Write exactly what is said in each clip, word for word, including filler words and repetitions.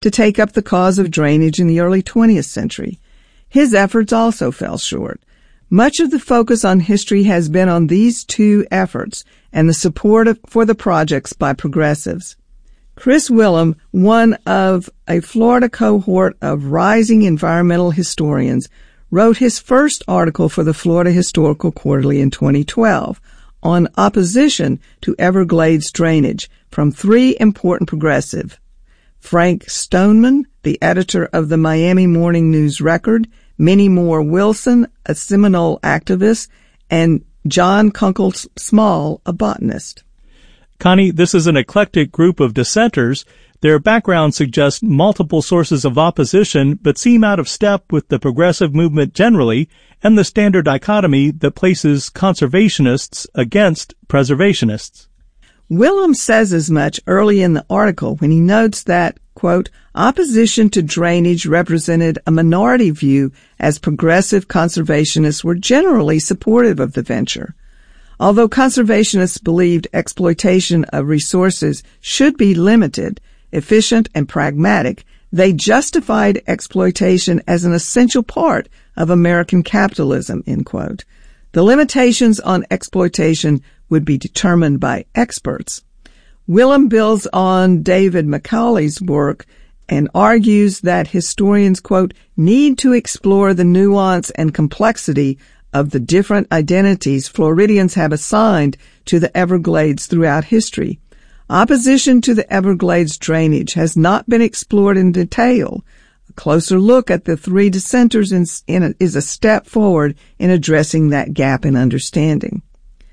to take up the cause of drainage in the early twentieth century. His efforts also fell short. Much of the focus on history has been on these two efforts and the support of, for the projects by progressives. Chris Willem, one of a Florida cohort of rising environmental historians, wrote his first article for the Florida Historical Quarterly in twenty twelve on opposition to Everglades drainage from three important progressives: Frank Stoneman, the editor of the Miami Morning News Record, Minnie Moore Wilson, a Seminole activist, and John Kunkel Small, a botanist. Connie, this is an eclectic group of dissenters. Their background suggests multiple sources of opposition, but seem out of step with the progressive movement generally and the standard dichotomy that places conservationists against preservationists. Willem says as much early in the article when he notes that, quote, opposition to drainage represented a minority view as progressive conservationists were generally supportive of the venture. Although conservationists believed exploitation of resources should be limited, efficient, and pragmatic, they justified exploitation as an essential part of American capitalism, end quote. The limitations on exploitation would be determined by experts. Willem builds on David Macaulay's work and argues that historians, quote, need to explore the nuance and complexity of the different identities Floridians have assigned to the Everglades throughout history. Opposition to the Everglades drainage has not been explored in detail. A closer look at the three dissenters in, in, is a step forward in addressing that gap in understanding.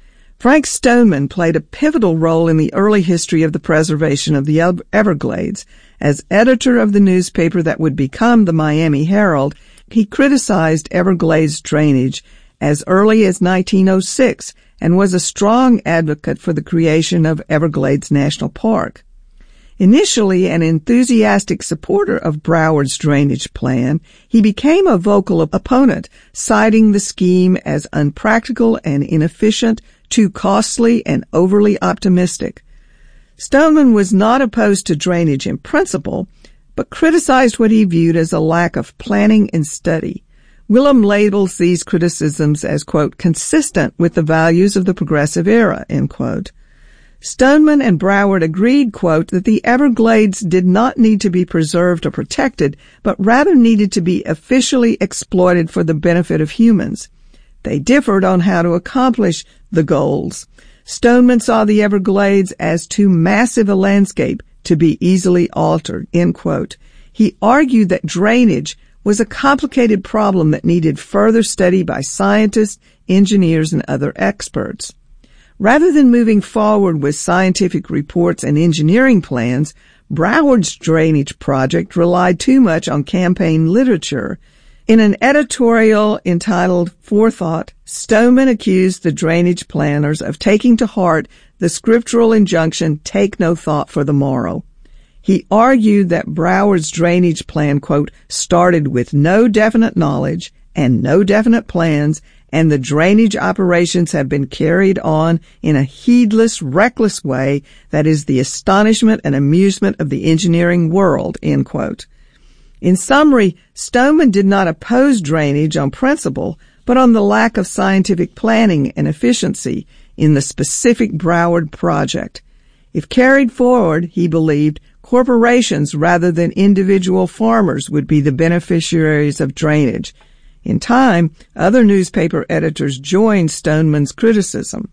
Frank Stoneman played a pivotal role in the early history of the preservation of the Everglades. As editor of the newspaper that would become the Miami Herald, he criticized Everglades drainage as early as nineteen oh six and was a strong advocate for the creation of Everglades National Park. Initially an enthusiastic supporter of Broward's drainage plan, he became a vocal opponent, citing the scheme as unpractical and inefficient, too costly and overly optimistic. Stoneman was not opposed to drainage in principle, but criticized what he viewed as a lack of planning and study. Willem labels these criticisms as, quote, consistent with the values of the progressive era, end quote. Stoneman and Broward agreed, quote, that the Everglades did not need to be preserved or protected, but rather needed to be officially exploited for the benefit of humans. They differed on how to accomplish the goals. Stoneman saw the Everglades as too massive a landscape to be easily altered, end quote. He argued that drainage was a complicated problem that needed further study by scientists, engineers, and other experts. Rather than moving forward with scientific reports and engineering plans, Broward's drainage project relied too much on campaign literature. In an editorial entitled Forethought, Stoneman accused the drainage planners of taking to heart the scriptural injunction, take no thought for the morrow. He argued that Broward's drainage plan, quote, started with no definite knowledge and no definite plans, and the drainage operations have been carried on in a heedless, reckless way that is the astonishment and amusement of the engineering world, end quote. In summary, Stoneman did not oppose drainage on principle, but on the lack of scientific planning and efficiency in the specific Broward project. If carried forward, he believed, corporations rather than individual farmers would be the beneficiaries of drainage. In time, other newspaper editors joined Stoneman's criticism.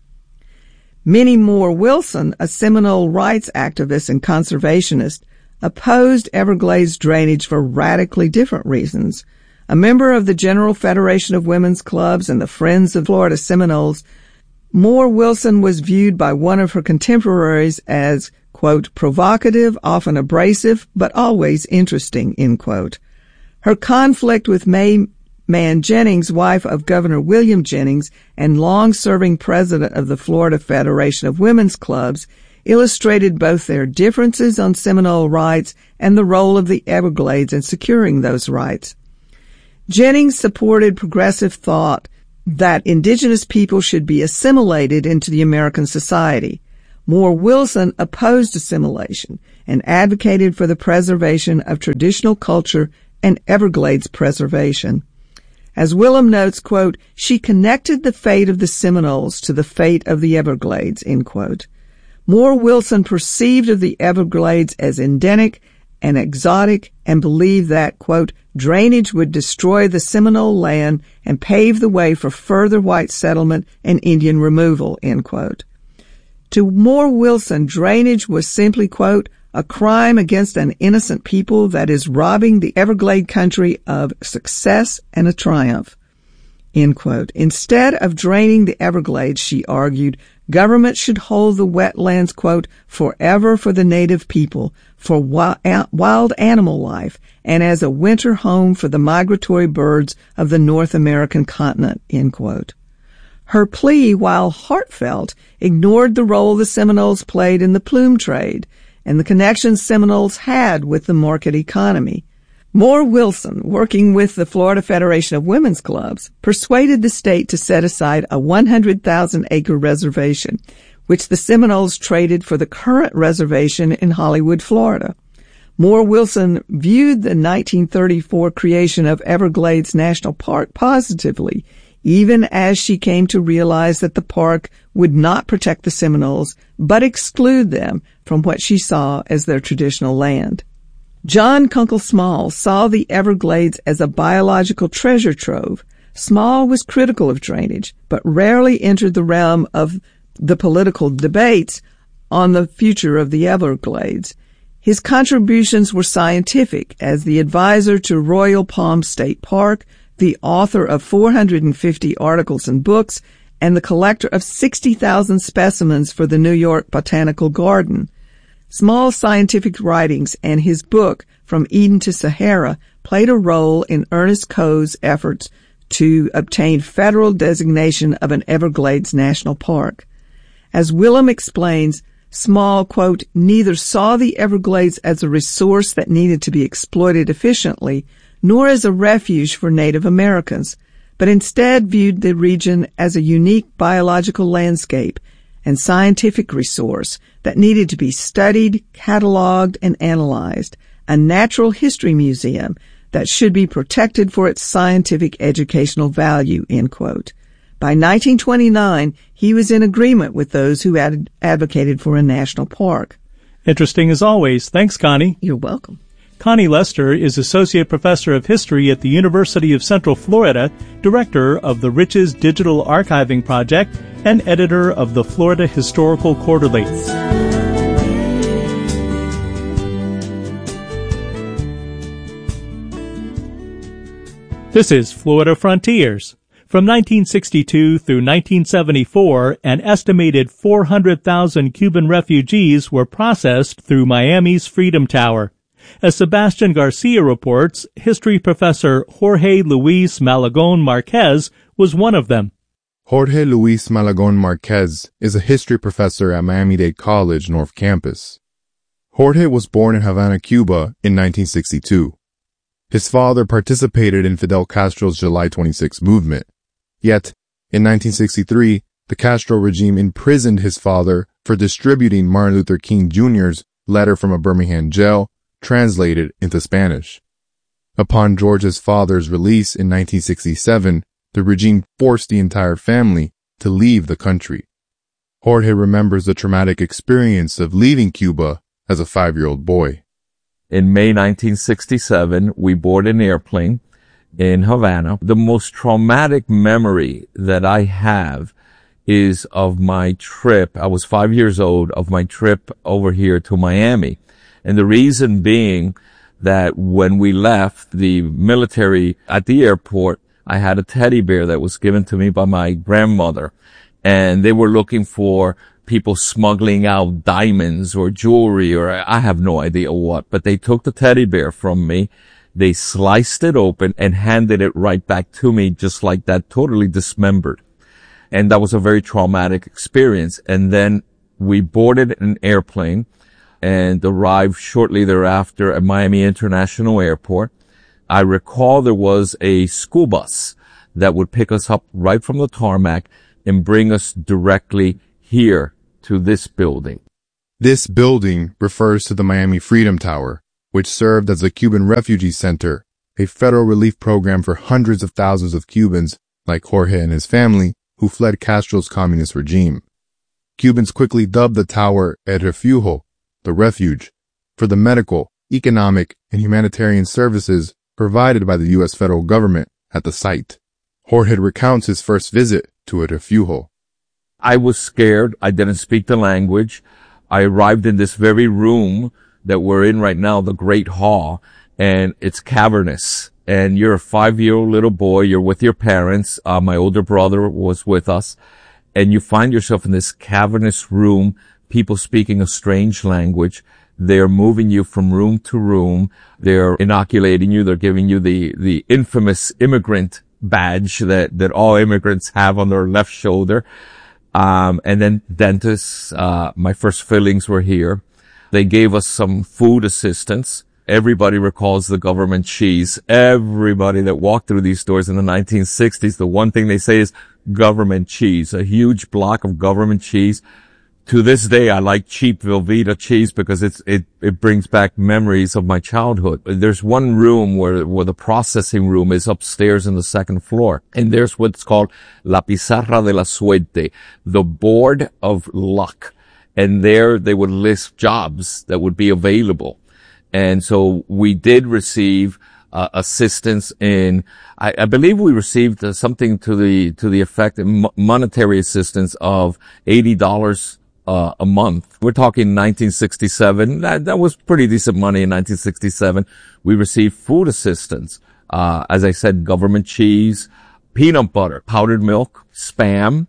Minnie Moore Wilson, a Seminole rights activist and conservationist, opposed Everglades drainage for radically different reasons. A member of the General Federation of Women's Clubs and the Friends of Florida Seminoles, Moore Wilson was viewed by one of her contemporaries as, quote, provocative, often abrasive, but always interesting, end quote. Her conflict with May Mann Jennings, wife of Governor William Jennings and long-serving president of the Florida Federation of Women's Clubs, illustrated both their differences on Seminole rights and the role of the Everglades in securing those rights. Jennings supported progressive thought that indigenous people should be assimilated into the American society. Moore Wilson opposed assimilation and advocated for the preservation of traditional culture and Everglades preservation. As Willem notes, quote, she connected the fate of the Seminoles to the fate of the Everglades, end quote. Moore Wilson perceived of the Everglades as endemic and exotic and believed that, quote, drainage would destroy the Seminole land and pave the way for further white settlement and Indian removal, end quote. To Moore Wilson, drainage was simply, quote, a crime against an innocent people that is robbing the Everglade country of success and a triumph, end quote. Instead of draining the Everglades, she argued, government should hold the wetlands, quote, forever for the native people, for wild animal life, and as a winter home for the migratory birds of the North American continent, end quote. Her plea, while heartfelt, ignored the role the Seminoles played in the plume trade and the connections Seminoles had with the market economy. Moore Wilson, working with the Florida Federation of Women's Clubs, persuaded the state to set aside a one hundred thousand acre reservation, which the Seminoles traded for the current reservation in Hollywood, Florida. Moore Wilson viewed the nineteen thirty-four creation of Everglades National Park positively, even as she came to realize that the park would not protect the Seminoles, but exclude them from what she saw as their traditional land. John Kunkel Small saw the Everglades as a biological treasure trove. Small was critical of drainage, but rarely entered the realm of the political debates on the future of the Everglades. His contributions were scientific, as the advisor to Royal Palm State Park, the author of four hundred fifty articles and books, and the collector of sixty thousand specimens for the New York Botanical Garden. Small's scientific writings and his book, From Eden to Sahara, played a role in Ernest Coe's efforts to obtain federal designation of an Everglades National Park. As Willem explains, Small, quote, neither saw the Everglades as a resource that needed to be exploited efficiently, nor as a refuge for Native Americans, but instead viewed the region as a unique biological landscape and scientific resource that needed to be studied, cataloged, and analyzed, a natural history museum that should be protected for its scientific educational value, end quote. By nineteen twenty-nine, he was in agreement with those who ad- advocated for a national park. Interesting as always. Thanks, Connie. You're welcome. Connie Lester is Associate Professor of History at the University of Central Florida, Director of the Riches Digital Archiving Project, and Editor of the Florida Historical Quarterly. This is Florida Frontiers. From nineteen sixty-two through nineteen seventy-four, an estimated four hundred thousand Cuban refugees were processed through Miami's Freedom Tower. As Sebastian Garcia reports, history professor Jorge Luis Malagón Marquez was one of them. Jorge Luis Malagón Marquez is a history professor at Miami-Dade College North Campus. Jorge was born in Havana, Cuba in nineteen sixty-two. His father participated in Fidel Castro's July twenty-sixth movement. Yet, in nineteen sixty-three, the Castro regime imprisoned his father for distributing Martin Luther King Junior's letter from a Birmingham jail, translated into Spanish. Upon George's father's release in nineteen sixty-seven, the regime forced the entire family to leave the country. Jorge remembers the traumatic experience of leaving Cuba as a five-year-old boy. In May nineteen sixty-seven, we boarded an airplane in Havana. The most traumatic memory that I have is of my trip. I was five years old, of my trip over here to Miami. And the reason being that when we left the military at the airport, I had a teddy bear that was given to me by my grandmother. And they were looking for people smuggling out diamonds or jewelry or I have no idea what. But they took the teddy bear from me. They sliced it open and handed it right back to me just like that, totally dismembered. And that was a very traumatic experience. And then we boarded an airplane and arrived shortly thereafter at Miami International Airport. I recall there was a school bus that would pick us up right from the tarmac and bring us directly here to this building. This building refers to the Miami Freedom Tower, which served as a Cuban refugee center, a federal relief program for hundreds of thousands of Cubans, like Jorge and his family, who fled Castro's communist regime. Cubans quickly dubbed the tower El Refugio, the refuge, for the medical, economic, and humanitarian services provided by the U S federal government at the site. Jorge recounts his first visit to El Refugio. I was scared. I didn't speak the language. I arrived in this very room that we're in right now, the Great Hall, and it's cavernous. And you're a five-year-old little boy. You're with your parents. Uh, my older brother was with us. And you find yourself in this cavernous room, people speaking a strange language. They're moving you from room to room. They're inoculating you. They're giving you the, the infamous immigrant badge that, that all immigrants have on their left shoulder. Um, and then dentists, uh, my first fillings were here. They gave us some food assistance. Everybody recalls the government cheese. Everybody that walked through these stores in the nineteen sixties, the one thing they say is government cheese, a huge block of government cheese. To this day, I like cheap Velveeta cheese because it's, it, it brings back memories of my childhood. There's one room where, where the processing room is upstairs in the second floor. And there's what's called La Pizarra de la Suerte, the board of luck. And there they would list jobs that would be available. And so we did receive uh, assistance in, I, I believe we received uh, something to the, to the effect of m- monetary assistance of eighty dollars uh, a month. We're talking nineteen sixty-seven. That, that was pretty decent money in nineteen sixty-seven. We received food assistance. Uh, as I said, government cheese, peanut butter, powdered milk, Spam.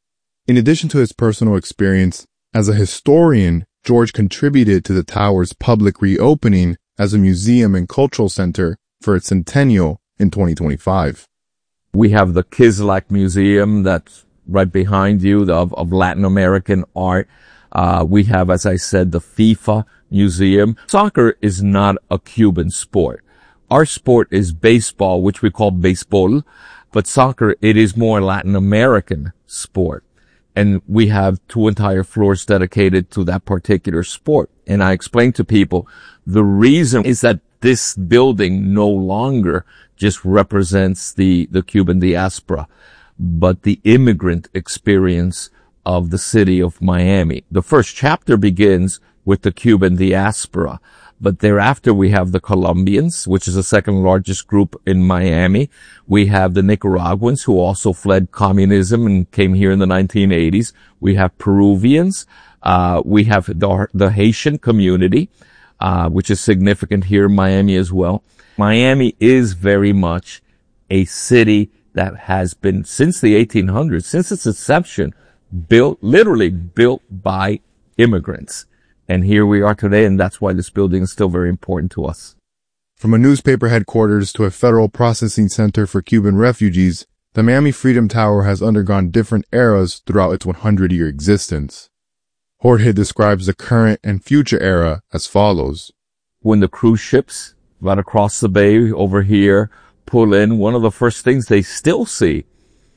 In addition to his personal experience, as a historian, George contributed to the tower's public reopening as a museum and cultural center for its centennial in twenty twenty-five. We have the Kislak Museum that's right behind you of, of Latin American art. Uh, we have, as I said, the FIFA Museum. Soccer is not a Cuban sport. Our sport is baseball, which we call baseball, but soccer, it is more Latin American sport. And we have two entire floors dedicated to that particular sport. And I explain to people, the reason is that this building no longer just represents the, the Cuban diaspora, but the immigrant experience of the city of Miami. The first chapter begins with the Cuban diaspora, but thereafter we have the Colombians, which is the second largest group in Miami. We have the Nicaraguans, who also fled communism and came here in the nineteen eighties. We have Peruvians. Uh, we have the, the Haitian community, uh, which is significant here in Miami as well. Miami is very much a city that has been, since the eighteen hundreds, since its inception, built, literally built by immigrants. And here we are today, and that's why this building is still very important to us. From a newspaper headquarters to a federal processing center for Cuban refugees, the Miami Freedom Tower has undergone different eras throughout its one hundred year existence. Jorge describes the current and future era as follows. When the cruise ships right across the bay over here pull in, one of the first things they still see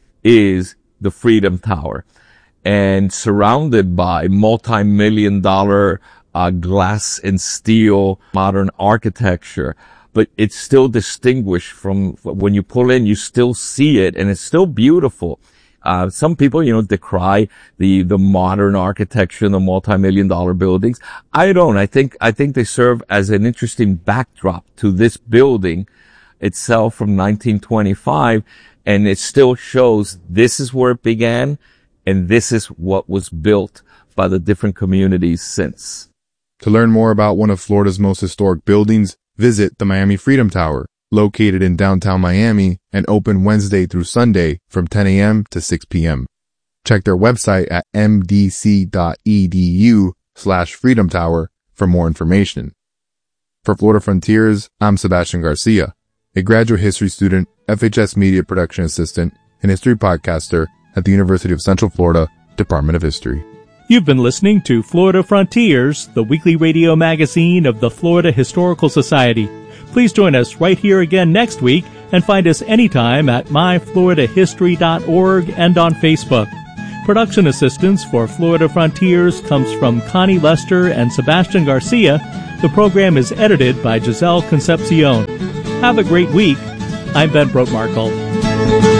is the Freedom Tower. And surrounded by multi-million dollar uh, glass and steel modern architecture. But it's still distinguished from, when you pull in, you still see it, and it's still beautiful. Uh, some people, you know, decry the, the modern architecture and the multi-million dollar buildings. I don't. I think, I think they serve as an interesting backdrop to this building itself from nineteen twenty-five, and it still shows this is where it began. And this is what was built by the different communities since. To learn more about one of Florida's most historic buildings, visit the Miami Freedom Tower, located in downtown Miami and open Wednesday through Sunday from ten a.m. to six p.m. Check their website at m d c dot e d u slash freedom tower for more information. For Florida Frontiers, I'm Sebastian Garcia, a graduate history student, F H S media production assistant, and history podcaster at the University of Central Florida, Department of History. You've been listening to Florida Frontiers, the weekly radio magazine of the Florida Historical Society. Please join us right here again next week and find us anytime at my florida history dot org and on Facebook. Production assistance for Florida Frontiers comes from Connie Lester and Sebastian Garcia. The program is edited by Giselle Concepcion. Have a great week. I'm Ben Brotemarkle.